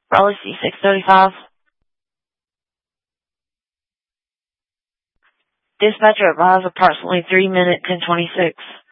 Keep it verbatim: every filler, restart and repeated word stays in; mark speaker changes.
Speaker 1: Raleigh C six thirty-five. Dispatcher advised approximately three minutes ten twenty-six.